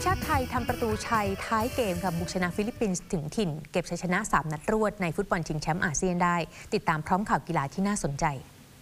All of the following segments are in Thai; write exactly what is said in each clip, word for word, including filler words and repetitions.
ชาติไทยทำประตูชัยท้ายเกมกับบุกชนะฟิลิปปินส์ถึงถิ่นเก็บชัยชนะสามนัดรวดในฟุตบอลชิงแชมป์อาเซียนได้ติดตามพร้อมข่าวกีฬาที่น่าสนใจ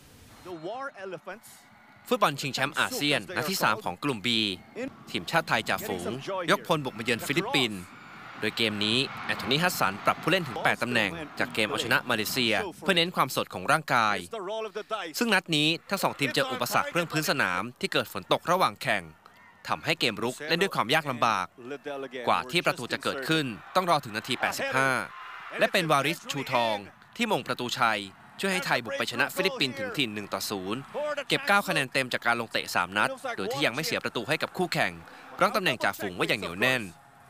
ฟุตบอลชิงแชมป์อาเซียนนัดที่สามของกลุ่ม B ทีมชาติไทยจ่าฝูงยกพลบุกมาเยือนฟิลิปปินส์โดยเกมนี้แอนโทนี ฮัสสันปรับผู้เล่นถึงแปดตำแหน่งจากเกมเอาชนะมาเลเซียเพื่อเน้นความสดของร่างกายซึ่งนัดนี้ทั้งสองทีมเจออุปสรรคเรื่องพื้นสนามที่เกิดฝนตกระหว่างแข่งทำให้เกมรุกเล่นด้วยความยากลำบากกว่าที่ประตูจะเกิดขึ้นต้องรอถึงนาทีแปดสิบห้าและเป็นวาริสชูทองที่มงประตูชัยช่วยให้ไทยบุกไปชนะฟิลิปปินส์ถึงถิ่นหนึ่งต่อศูนย์เก็บเก้าคะแนนเต็มจากการลงเตะสามนัดโดยที่ยังไม่เสียประตูให้กับคู่แข่งรั้งตำแหน่งจ่าฝูงไว้อย่างเหนียวแน่น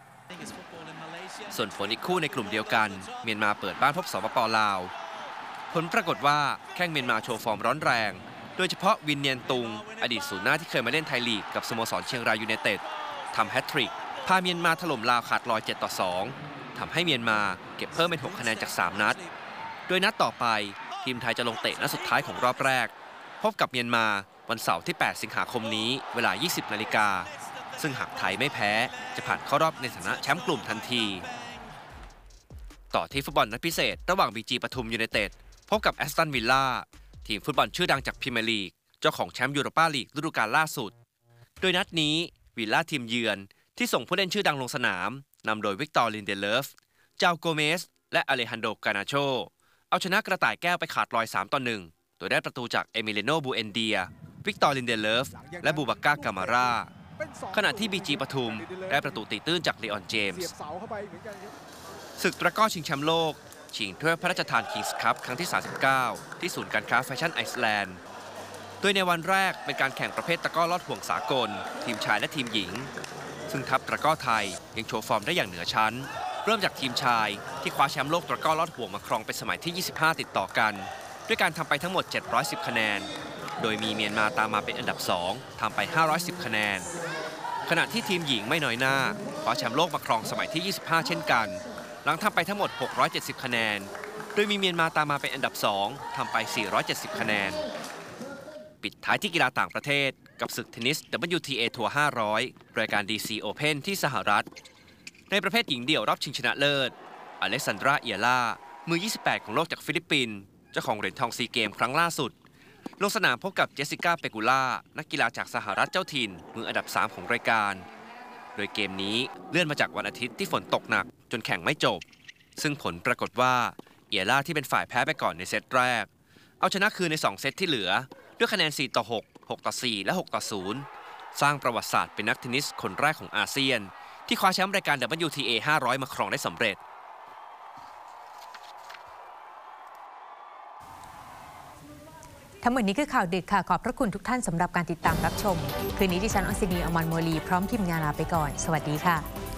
ส่วนผลอีกคู่ในกลุ่มเดียวกันเมียนมาเปิดบ้านพบสปป.ลาวผลปรากฏว่าแข้งเมียนมาโชว์ฟอร์มร้อนแรงโดยเฉพาะวินเนียนตุงอดีตศูนย์หน้าที่เคยมาเล่นไทยลีกกับสโมสรเชียงรายยูไนเต็ดทำแฮตทริกพาเมียนมาถล่มลาวขาดลอยเจ็ดต่อสองทำให้เมียนมาเก็บเพิ่มเป็นหกคะแนนจากสามนัดโดยนัดต่อไปทีมไทยจะลงเตะนัดสุดท้ายของรอบแรกพบกับเมียนมาวันเสาร์ที่แปดสิงหาคมนี้เวลา ยี่สิบนาฬิกาซึ่งหากไทยไม่แพ้จะผ่านเข้ารอบในฐานะแชมป์กลุ่มทันทีต่อที่ฟุตบอลนัดพิเศษระหว่าง บี จี ปทุมยูไนเต็ดพบกับแอสตันวิลล่าทีมฟุตบอลชื่อดังจากพรีเมียร์ลีกเจ้าของแชมป์ยูโรปาลีกฤดูกาลล่าสุดโดยนัดนี้วิลล่าทีมเยือนที่ส่งผู้เล่นชื่อดังลงสนามนำโดยวิกตอร์ ลินเดเลฟเจ้าโกเมสและอเลฮันโด กานาโชเอาชนะกระต่ายแก้วไปขาดลอยสามต่อหนึ่งโดยได้ประตูจากเอมิเลโน บูเอนเดียวิกตอร์ ลินเดเลฟและบูบักก้า กามาราขณะที่ บี จี ปทุมได้ประตูตีตื้นจากลีออน เจมส์ศึกตะกร้อชิงแชมป์โลกชิงถ้วยพระราชทานคิงส์คัพครั้งที่สามสิบเก้าที่ศูนย์การค้าแฟชั่นไอซ์แลนด์โดยในวันแรกเป็นการแข่งประเภทตะกร้อลอดห่วงสากลทีมชายและทีมหญิงซึ่งทัพตะกร้อไทยยังโชว์ฟอร์มได้อย่างเหนือชั้นเริ่มจากทีมชายที่คว้าแชมป์โลกตะกร้อลอดห่วงมาครองเป็นสมัยที่ยี่สิบห้าติดต่อกันด้วยการทำไปทั้งหมดเจ็ดร้อยสิบคะแนนโดยมีเมียนมาตามมาเป็นอันดับสองทำไปห้าร้อยสิบคะแนนขณะที่ทีมหญิงไม่น้อยหน้าคว้าแชมป์โลกมาครองสมัยที่ยี่สิบห้าเช่นกันหลังทำไปทั้งหมดหกร้อยเจ็ดสิบคะแนนโดยมีเมียนมาตามมาเป็นอันดับสองทำไปสี่ร้อยเจ็ดสิบคะแนนปิดท้ายที่กีฬาต่างประเทศกับศึกเทนนิส ดับเบิลยู ที เอ ทัวร์ห้าร้อยรายการ ดี ซี Open ที่สหรัฐในประเภทหญิงเดี่ยวรอบชิงชนะเลิศอเล็กซานดรา เอียล่ามือยี่สิบแปดของโลกจากฟิลิปปินส์เจ้าของเหรียญทองซีเกมครั้งล่าสุดลงสนามพบกับเจสสิก้า เปกูล่านักกีฬาจากสหรัฐเจ้าถิ่นมืออันดับสามของรายการโดยเกมนี้เลื่อนมาจากวันอาทิตย์ที่ฝนตกหนักจนแข่งไม่จบซึ่งผลปรากฏว่าเอียล่าที่เป็นฝ่ายแพ้ไปก่อนในเซตแรกเอาชนะคืนในสองเซตที่เหลือด้วยคะแนนสี่ต่อหก หกต่อสี่และหกต่อศูนย์สร้างประวัติศาสตร์เป็นนักเทนนิสคนแรกของอาเซียนที่คว้าแชมป์รายการ ดับเบิลยู ที เอ ห้าร้อยมาครองได้สำเร็จทั้งหมดนี้คือข่าวดึกค่ะขอบพระคุณทุกท่านสำหรับการติดตามรับชมคืนนี้ดิฉันอัศนี อมร โมลีพร้อมทีมงานลาไปก่อนสวัสดีค่ะ